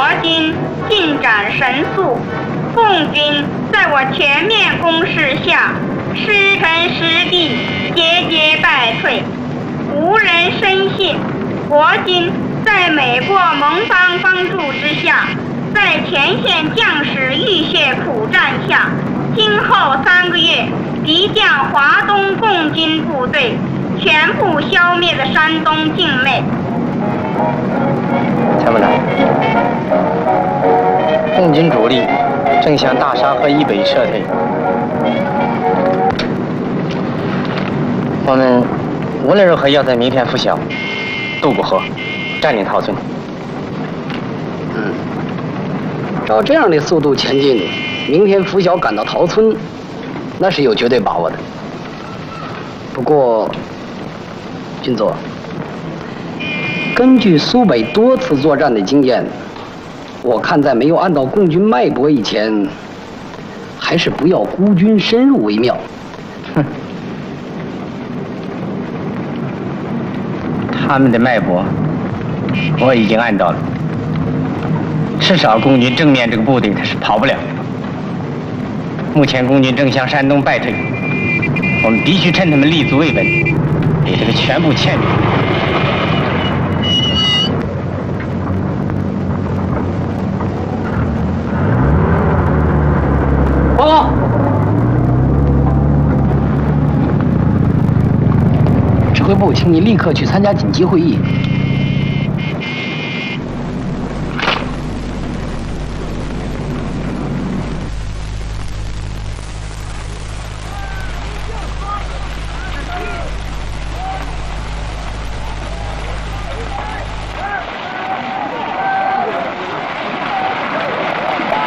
军进展神速，共军在我全面攻势下，失城失地，节节败退，无人深信国军在美国盟邦帮助之下，在前线将士浴血苦战下，今后3个月敌将华东共军部队全部消灭的山东境内。 参谋长，共军主力正向大沙河以北撤退，我们无论如何要在明天拂晓渡过河，占领陶村。 照这样的速度前进，明天拂晓赶到陶村，那是有绝对把握的。不过，军座，根据苏北多次作战的经验，我看在没有按到共军脉搏以前，还是不要孤军深入为妙。 哼，他们的脉搏我已经按到了，至少共军正面这个部队他是跑不了。目前共军正向山东败退，我们必须趁他们立足未稳，给这个全部歼灭。 报告，指挥部，请你立刻去参加紧急会议。